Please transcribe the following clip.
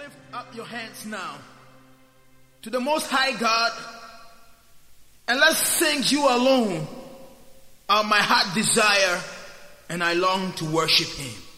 lift up your hands now to the Most High God, and let's sing You Alone Are My Heart Desire, and I long to worship Him.